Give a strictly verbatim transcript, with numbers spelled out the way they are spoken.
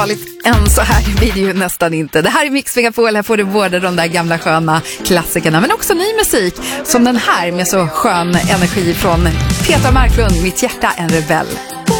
Än så här blir det ju nästan inte. Det här är Mix Megapol, här får du både de där gamla sköna klassikerna men också ny musik som den här med så skön energi från Petra Marklund, Mitt hjärta en rebell.